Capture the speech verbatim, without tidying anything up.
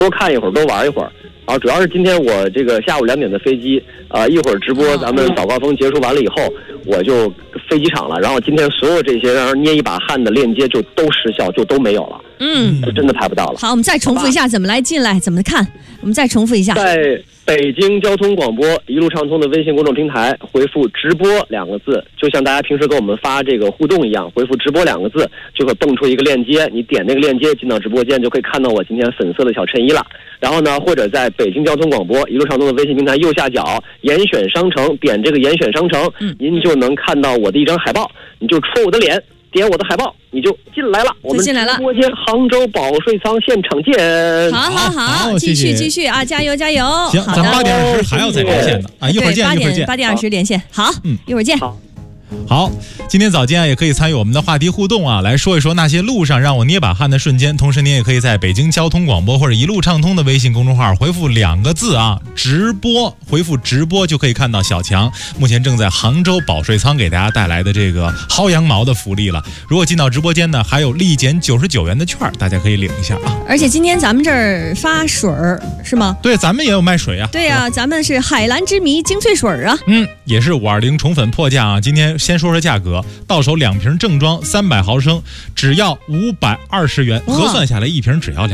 多看一会儿，多玩一会儿。啊，主要是今天我这个下午两点的飞机，呃，一会儿直播，咱们早高峰结束完了以后，我就飞机场了。然后今天所有这些让人捏一把汗的链接就都失效，就都没有了。嗯，就真的拍不到了。 好，我们再重复一下怎么来进来，怎么看？我们再重复一下。 在北京交通广播一路畅通的微信公众平台回复直播两个字，就像大家平时给我们发这个互动一样，回复直播两个字就会蹦出一个链接，你点那个链接进到直播间就可以看到我今天粉色的小衬衣了。然后呢，或者在北京交通广播一路畅通的微信平台右下角严选商城，点这个严选商城，嗯，您就能看到我的一张海报，你就戳我的脸，点我的海报，你就进来了。我们直播间杭州保税仓现场见。 好好好，继续继续啊，加油加油！ 行，咱八点二十还要再连线呢啊，一会儿见，一会儿见， 八点二十连线。好，嗯，一会儿见。 好。 好，今天早间啊也可以参与我们的话题互动啊，来说一说那些路上让我捏把汗的瞬间。同时您也可以在北京交通广播或者一路畅通的微信公众号回复两个字啊，直播，回复直播就可以看到小强目前正在杭州保税仓给大家带来的这个薅羊毛的福利了。如果进到直播间呢，还有立减九十九元的券，大家可以领一下啊。 而且今天咱们这儿发水儿是吗？ 对，咱们也有卖水啊。 对啊，咱们是海蓝之谜精粹水啊。 嗯，也是五二零宠粉破价啊。今天先说说价格，到手两瓶正装三百毫升，只要五百二十元，核算下来一瓶只要两。